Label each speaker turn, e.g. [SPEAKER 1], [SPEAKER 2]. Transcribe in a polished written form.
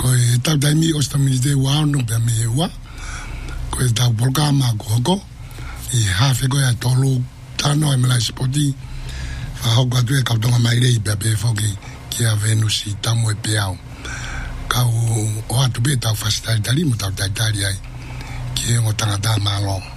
[SPEAKER 1] ko e tau taimi o sta mi de wa no pe me wa ko e tau programa ko i hafe ko ya tolu tano e mala spoti fa ho ga tu e ka tonga mai rei pe foki ki a Venus i tamo e peao ka o atu be tau fasitari tali mo tau taitari ai ki e ngotanga ta malo